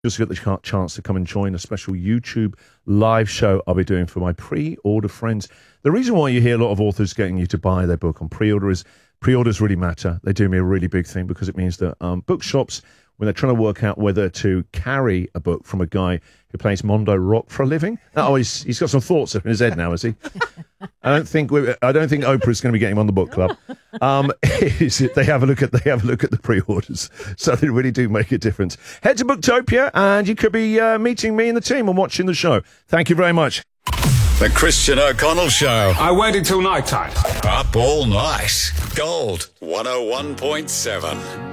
just got the chance to come and join a special YouTube live show I'll be doing for my pre-order friends. The reason why you hear a lot of authors getting you to buy their book on pre-order is pre-orders really matter. They do me a really big thing because it means that bookshops, when they're trying to work out whether to carry a book from a guy who plays Mondo Rock for a living. Oh, he's got some thoughts in his head now, has he? I don't think Oprah's going to be getting him on the book club. They have a look at the pre-orders, so they really do make a difference. Head to Booktopia, and you could be meeting me and the team and watching the show. Thank you very much. The Christian O'Connell Show. I waited till night time. Up all night. Gold 101.7.